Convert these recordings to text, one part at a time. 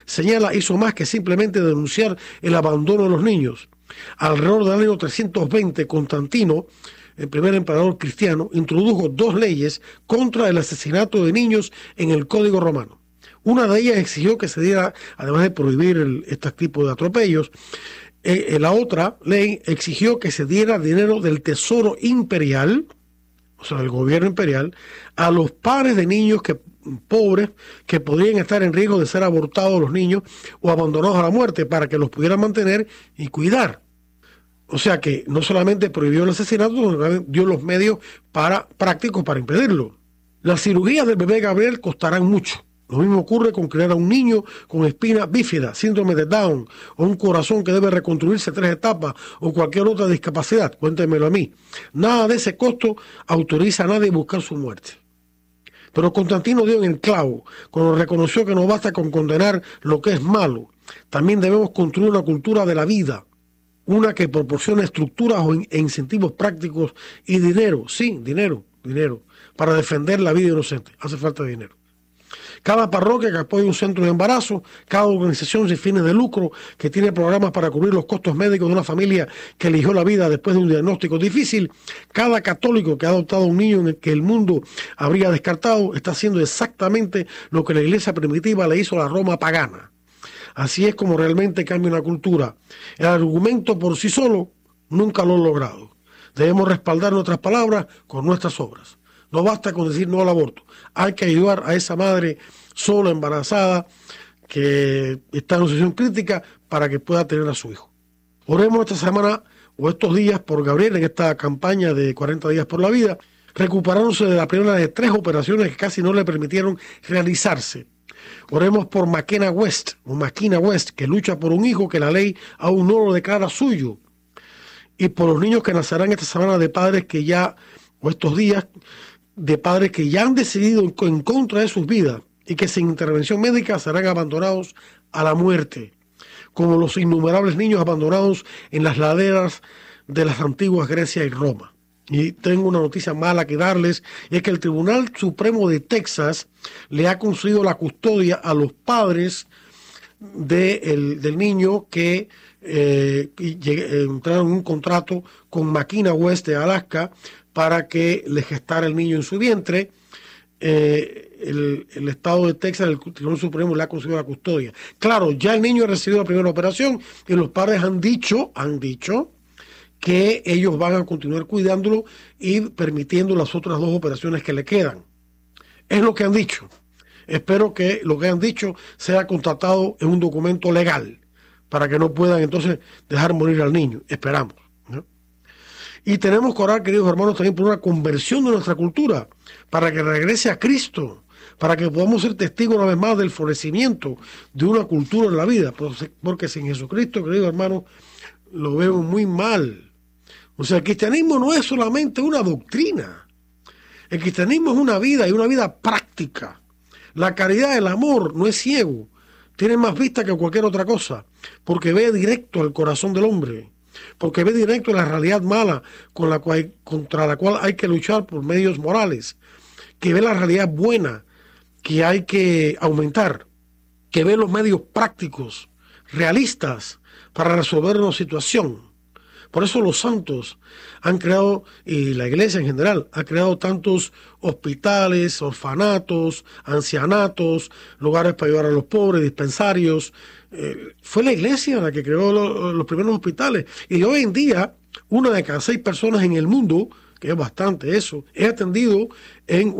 señala, hizo más que simplemente denunciar el abandono de los niños. Alrededor del año 320, Constantino, el primer emperador cristiano, introdujo 2 leyes contra el asesinato de niños en el Código Romano. Una de ellas exigió que se diera, además de prohibir este tipo de atropellos, la otra ley exigió que se diera dinero del tesoro imperial, o sea, del gobierno imperial, a los padres de niños pobres que podrían estar en riesgo de ser abortados los niños o abandonados a la muerte, para que los pudieran mantener y cuidar. O sea que no solamente prohibió el asesinato, sino dio los medios prácticos para impedirlo. Las cirugías del bebé Gabriel costarán mucho. Lo mismo ocurre con criar a un niño con espina bífida, síndrome de Down, o un corazón que debe reconstruirse 3 etapas, o cualquier otra discapacidad. Cuéntemelo a mí. Nada de ese costo autoriza a nadie a buscar su muerte. Pero Constantino dio en el clavo cuando reconoció que no basta con condenar lo que es malo. También debemos construir una cultura de la vida, una que proporcione estructuras e incentivos prácticos y dinero, sí, dinero, para defender la vida inocente. Hace falta dinero. Cada parroquia que apoya un centro de embarazo, cada organización sin fines de lucro que tiene programas para cubrir los costos médicos de una familia que eligió la vida después de un diagnóstico difícil, cada católico que ha adoptado un niño en el que el mundo habría descartado, está haciendo exactamente lo que la iglesia primitiva le hizo a la Roma pagana. Así es como realmente cambia una cultura. El argumento por sí solo nunca lo ha logrado. Debemos respaldar nuestras palabras con nuestras obras. No basta con decir no al aborto. Hay que ayudar a esa madre sola, embarazada, que está en una situación crítica, para que pueda tener a su hijo. Oremos esta semana o estos días por Gabriel en esta campaña de 40 días por la vida, recuperándose de la primera de 3 operaciones que casi no le permitieron realizarse. Oremos por McKenna West, que lucha por un hijo que la ley aún no lo declara suyo. Y por los niños que nacerán esta semana de padres que ya, o estos días, de padres que ya han decidido en contra de sus vidas y que sin intervención médica serán abandonados a la muerte, como los innumerables niños abandonados en las laderas de las antiguas Grecia y Roma. Y tengo una noticia mala que darles, y es que el Tribunal Supremo de Texas le ha concedido la custodia a los padres del niño que entraron en un contrato con McKenna West de Alaska para que le gestara el niño en su vientre. El estado de Texas, el Tribunal Supremo, le ha concedido la custodia. Claro, ya el niño ha recibido la primera operación y los padres han dicho que ellos van a continuar cuidándolo y permitiendo las otras 2 operaciones que le quedan. Es lo que han dicho. Espero que lo que han dicho sea constatado en un documento legal para que no puedan entonces dejar morir al niño. Esperamos, ¿no? Y tenemos que orar, queridos hermanos, también por una conversión de nuestra cultura, para que regrese a Cristo, para que podamos ser testigos una vez más del florecimiento de una cultura en la vida, porque sin Jesucristo, queridos hermanos, lo veo muy mal. O sea, el cristianismo no es solamente una doctrina. El cristianismo es una vida, y una vida práctica. La caridad, el amor, no es ciego. Tiene más vista que cualquier otra cosa, porque ve directo al corazón del hombre, porque ve directo la realidad mala contra la cual hay que luchar por medios morales, que ve la realidad buena que hay que aumentar, que ve los medios prácticos, realistas, para resolver una situación. Por eso los santos han creado, y la iglesia en general, ha creado tantos hospitales, orfanatos, ancianatos, lugares para ayudar a los pobres, dispensarios. Fue la iglesia la que creó los primeros hospitales. Y hoy en día, 1 de cada 6 personas en el mundo, que es bastante eso, es atendido en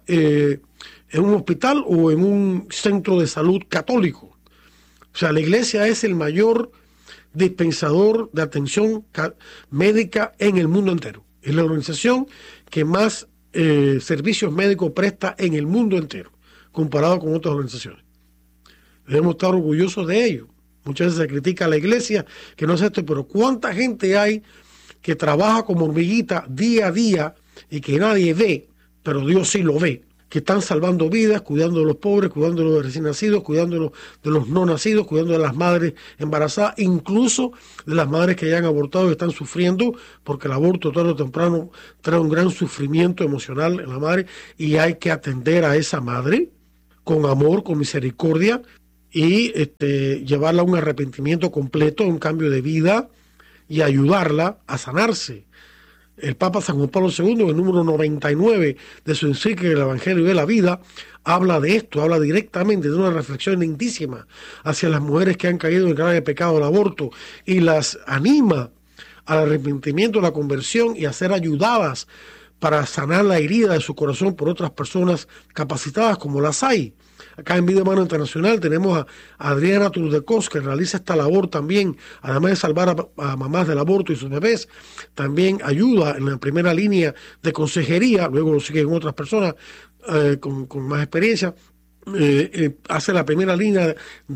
un hospital o en un centro de salud católico. O sea, la iglesia es el mayor dispensador de atención médica en el mundo entero. Es la organización que más servicios médicos presta en el mundo entero, comparado con otras organizaciones. Debemos estar orgullosos de ello. Muchas veces se critica a la iglesia que no es esto, pero ¿cuánta gente hay que trabaja como hormiguita día a día y que nadie ve, pero Dios sí lo ve? Que están salvando vidas, cuidando de los pobres, cuidando de los recién nacidos, cuidando de los no nacidos, cuidando de las madres embarazadas, incluso de las madres que ya han abortado y están sufriendo, porque el aborto tarde o temprano trae un gran sufrimiento emocional en la madre, y hay que atender a esa madre con amor, con misericordia, y llevarla a un arrepentimiento completo, a un cambio de vida y ayudarla a sanarse. El Papa San Juan Pablo II, en el número 99 de su encíclica El Evangelio de la Vida, habla de esto, habla directamente de una reflexión lindísima hacia las mujeres que han caído en el grave pecado del aborto y las anima al arrepentimiento, a la conversión y a ser ayudadas para sanar la herida de su corazón por otras personas capacitadas como las hay. Acá en Vida Humana Internacional tenemos a Adriana Turdecos, que realiza esta labor también, además de salvar a mamás del aborto y sus bebés, también ayuda en la primera línea de consejería, luego lo siguen otras personas con más experiencia, hace la primera línea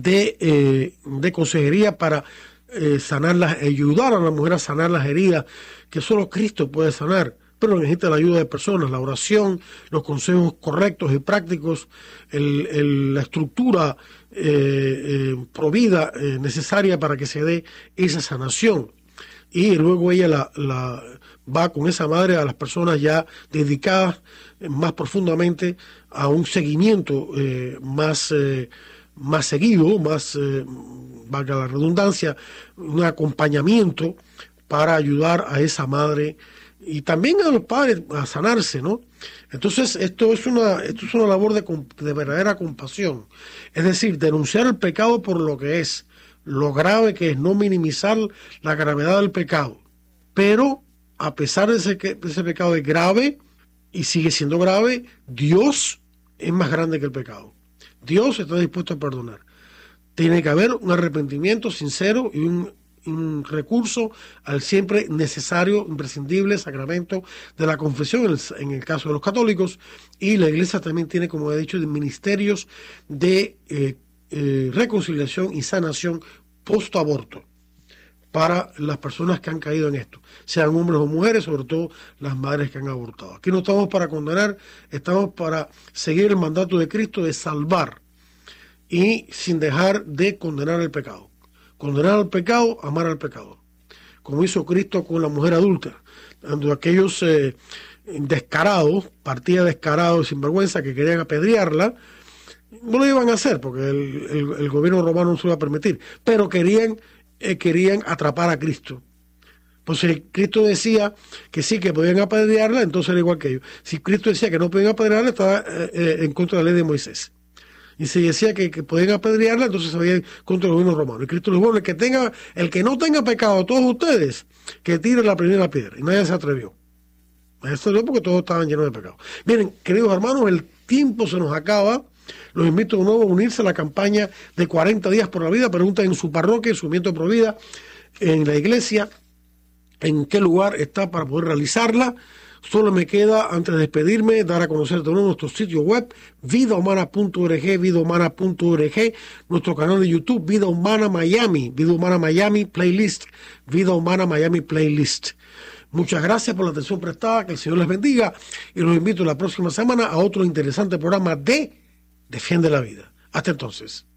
de consejería para ayudar a la mujer a sanar las heridas que solo Cristo puede sanar, pero necesita la ayuda de personas, la oración, los consejos correctos y prácticos, la estructura provida necesaria para que se dé esa sanación. Y luego ella va con esa madre a las personas ya dedicadas más profundamente a un seguimiento más seguido, valga la redundancia, un acompañamiento para ayudar a esa madre y también a los padres a sanarse, ¿no? Entonces, esto es una labor de verdadera compasión. Es decir, denunciar el pecado por lo que es, lo grave que es, no minimizar la gravedad del pecado. Pero, a pesar de que ese pecado es grave y sigue siendo grave, Dios es más grande que el pecado. Dios está dispuesto a perdonar. Tiene que haber un arrepentimiento sincero y un recurso al siempre necesario, imprescindible sacramento de la confesión en el caso de los católicos, y la Iglesia también tiene, como he dicho, ministerios de reconciliación y sanación post-aborto para las personas que han caído en esto, sean hombres o mujeres, sobre todo las madres que han abortado. Aquí no estamos para condenar, estamos para seguir el mandato de Cristo de salvar y sin dejar de condenar el pecado. Condenar al pecado, amar al pecador. Como hizo Cristo con la mujer adúltera, cuando aquellos descarados, partida descarados, sinvergüenza, que querían apedrearla, no lo iban a hacer porque el gobierno romano no se lo iba a permitir, pero querían atrapar a Cristo. Pues si Cristo decía que sí, que podían apedrearla, entonces era igual que ellos. Si Cristo decía que no podían apedrearla, estaba en contra de la ley de Moisés. Y se decía que podían apedrearla, entonces se veía contra el gobierno romano. Y Cristo les dijo, el que no tenga pecado, todos ustedes, que tire la primera piedra. Y nadie se atrevió. Nadie se atrevió porque todos estaban llenos de pecado. Miren, queridos hermanos, el tiempo se nos acaba. Los invito de nuevo a unirse a la campaña de 40 días por la vida. Pregunten en su parroquia, en su movimiento Pro Vida, en la iglesia, en qué lugar está para poder realizarla. Solo me queda, antes de despedirme, dar a conocer de nuevo nuestro sitio web, vidahumana.org, vidahumana.org, nuestro canal de YouTube, Vida Humana Miami, Vida Humana Miami Playlist, Vida Humana Miami Playlist. Muchas gracias por la atención prestada, que el Señor les bendiga, y los invito la próxima semana a otro interesante programa de Defiende la Vida. Hasta entonces.